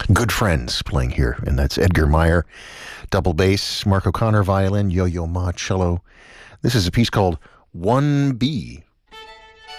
Good Friends playing here, and that's Edgar Meyer, double bass, Mark O'Connor violin, Yo-Yo Ma cello. This is a piece called 1B,